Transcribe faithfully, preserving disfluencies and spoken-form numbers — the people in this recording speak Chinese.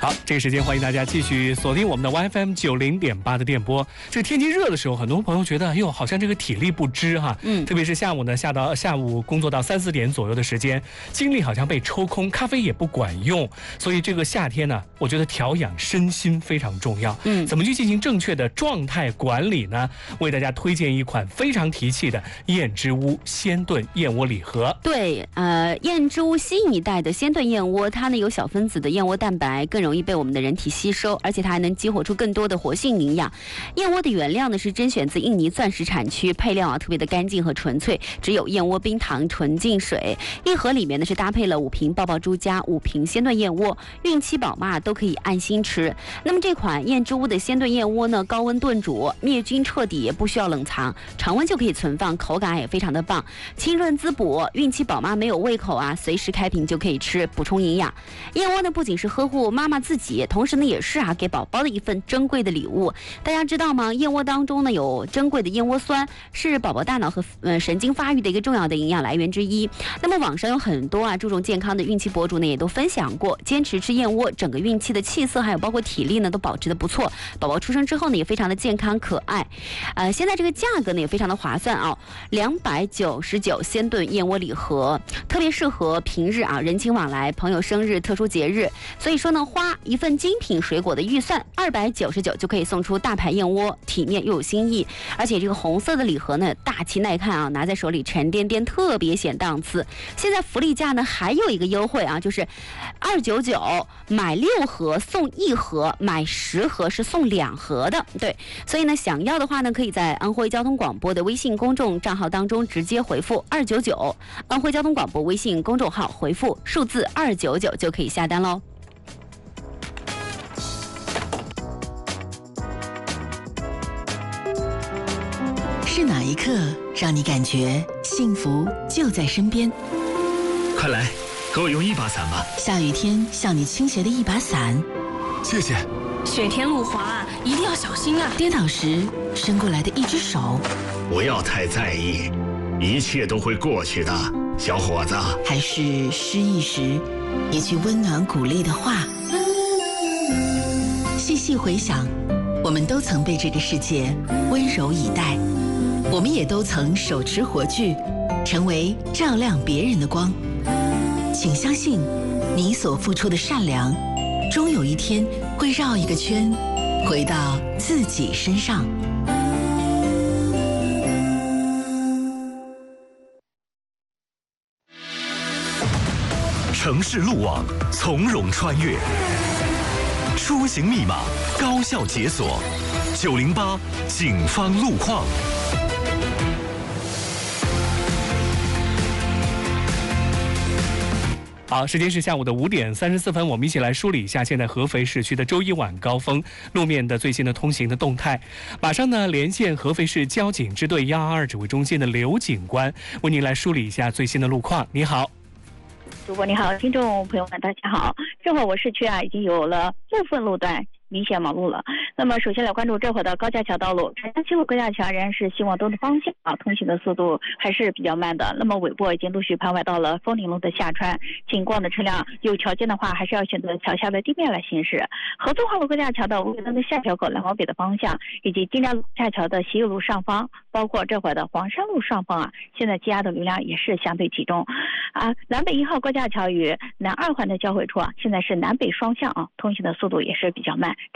好，这个时间欢迎大家继续锁定我们的 Y F M 九零点八的电波。这个天气热的时候，很多朋友觉得，哎呦，好像这个体力不支哈。嗯。特别是下午呢，下到下午工作到三四点左右的时间，精力好像被抽空，咖啡也不管用。所以这个夏天呢，我觉得调养身心非常重要。嗯。怎么去进行正确的状态管理呢？为大家推荐一款非常提气的燕之屋鲜炖燕窝礼盒。 对，呃，燕之屋新一代的鲜炖燕窝，它呢有小分子的燕窝蛋白，更容易被我们的人体吸收，而且它还能激活出更多的活性营养。燕窝的原料呢是甄选自印尼钻石产区，配料啊特别的干净和纯粹，只有燕窝、冰糖、纯净水。一盒里面呢是搭配了五瓶爆爆猪加五瓶鲜炖燕窝，孕期宝妈都可以安心吃。那么这款燕之屋的鲜炖燕窝呢，高温炖煮，灭菌彻底，不需要冷藏，常温就可以存放，口感也非常的棒，清润滋补。孕期宝妈没有胃口啊，随时开瓶就可以吃，补充营养。燕窝呢不仅是呵护妈妈自己，同时呢也是啊给宝宝的一份珍贵的礼物。大家知道吗？燕窝当中呢有珍贵的燕窝酸，是宝宝大脑和呃神经发育的一个重要的营养来源之一。那么网上有很多啊注重健康的孕期博主呢也都分享过，坚持吃燕窝，整个孕期的气色还有包括体力呢都保持的不错，宝宝出生之后呢也非常的健康可爱。呃，现在这个价格呢也非常的划算啊，两百九十九鲜炖燕窝礼盒，特别适合平日啊人情往来、朋友生日、特殊节日。所以说呢，花一份精品水果的预算，二百九十九就可以送出大牌燕窝，体面又有新意。而且这个红色的礼盒呢，大气耐看啊，拿在手里沉甸甸，特别显档次。现在福利价呢还有一个优惠啊，就是二九九买六盒送一盒，买十盒是送两盒的。对，所以呢，想要的话呢，可以在安徽交通广播的微信公众账号当中直接回复二九九，安徽交通广播微信公众号回复数字二九九就可以下单喽。 是哪一刻让你感觉幸福就在身边？ 快来，给我用一把伞吧。 下雨天向你倾斜的一把伞， 谢谢。 雪天路滑，一定要小心啊！ 跌倒时伸过来的一只手， 不要太在意，一切都会过去的，小伙子。 还是失意时一句温暖鼓励的话。细细回想，我们都曾被这个世界温柔以待，我们也都曾手持火炬，成为照亮别人的光。请相信，你所付出的善良，终有一天会绕一个圈，回到自己身上。 城市路网从容穿越，出行密码高效解锁。九零八警方路况。 好，时间是下午的五点三十四分，我们一起来梳理一下现在合肥市区的周一晚高峰路面的最新的通行的动态。马上呢，连线合肥市交警支队一二二指挥中心的刘警官，为您来梳理一下最新的路况。你好。 主播你好，听众朋友们大家好。这会儿我市区啊已经有了部分路段明显忙碌了。那么首先来关注这会儿的高架桥道路，长江七路高架桥仍然是西往东的方向啊，通行的速度还是比较慢的。那么尾部已经陆续盘外到了枫林路的下穿，经过的车辆有条件的话，还是要选择桥下的地面来行驶。合作化路高架桥的无尾灯的下桥口南往北的方向，以及金梁路下桥的西右路上方，包括这会儿的黄山路上方啊，现在积压的流量也是相对集中啊。南北一号高架桥与南二环的交汇处啊，现在是南北双向啊，通行的速度也是比较慢。